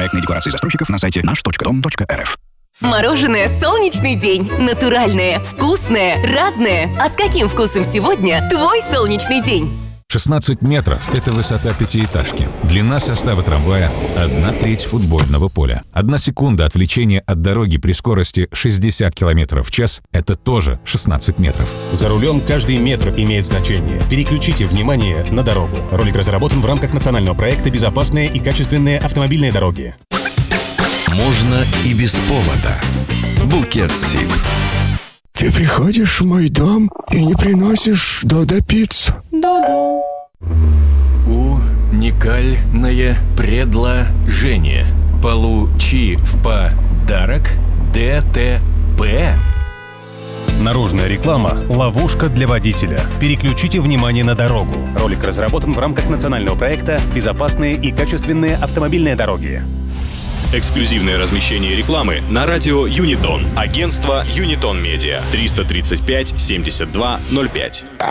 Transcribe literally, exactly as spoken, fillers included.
Проектные декларации застройщиков на сайте наш точка дом точка эр эф. Мороженое «Солнечный день». Натуральное, вкусное, разное. А с каким вкусом сегодня твой солнечный день? шестнадцать метров – это высота пятиэтажки. Длина состава трамвая – одна треть футбольного поля. Одна секунда отвлечения от дороги при скорости шестьдесят километров в час – это тоже шестнадцать метров. За рулем каждый метр имеет значение. Переключите внимание на дорогу. Ролик разработан в рамках национального проекта «Безопасные и качественные автомобильные дороги». Можно и без повода. Букет Сип. Ты приходишь в мой дом и не приносишь Додо-пиццу. Додо. Уникальное предложение. Получи в подарок ДТП. Наружная реклама – ловушка для водителя. Переключите внимание на дорогу. Ролик разработан в рамках национального проекта «Безопасные и качественные автомобильные дороги». Эксклюзивное размещение рекламы на радио Юнитон. Агентство Юнитон Медиа. триста тридцать пять семьдесят два ноль пять.